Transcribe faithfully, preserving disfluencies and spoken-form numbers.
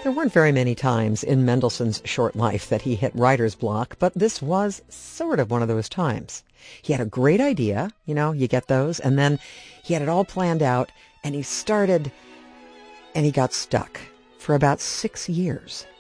There weren't very many times in Mendelssohn's short life that he hit writer's block, but this was sort of one of those times. He had a great idea, you know, you get those, and then he had it all planned out, and he started, and he got stuck for about six years.